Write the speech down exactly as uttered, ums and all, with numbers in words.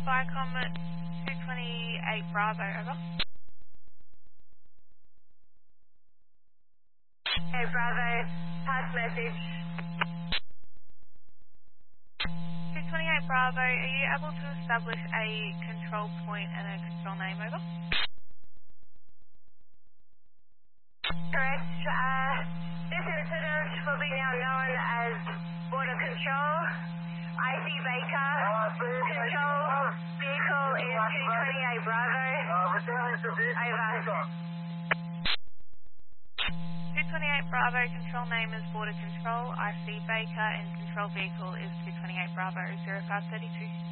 Vicom two twenty-eight Bravo, over. Hey, Bravo, pass message. two twenty-eight Bravo, are you able to establish a control point and a control name, over? Correct. Uh, this incident will be now known as Border Control. I C Baker. Control vehicle is two twenty-eight Bravo. Over. two twenty-eight Bravo, control name is Border Control. I C Baker and control vehicle is two twenty-eight Bravo, zero five three two.